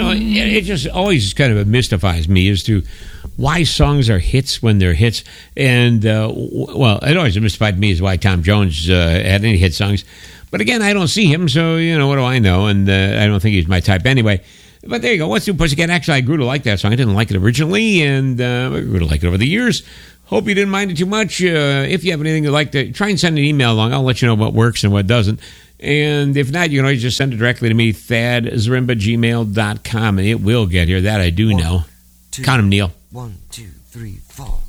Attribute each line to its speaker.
Speaker 1: it just always kind of mystifies me as to why songs are hits when they're hits. And, well, it always mystified me as why Tom Jones had any hit songs. But again, I don't see him, so, what do I know? And I don't think he's my type anyway. But there you go. What's New Pussycat? Actually, I grew to like that song. I didn't like it originally, and I grew to like it over the years. Hope you didn't mind it too much. If you have anything you'd like to, try and send an email along. I'll let you know what works and what doesn't. And if not, you can always just send it directly to me, thadzrimba@gmail.com, and it will get here. That I do know. Count 'em, Neil.
Speaker 2: 1, 2, 3, 4.